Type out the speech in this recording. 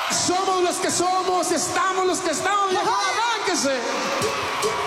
Somos los que somos, estamos los que estamos. ¡Viejo, arránquese!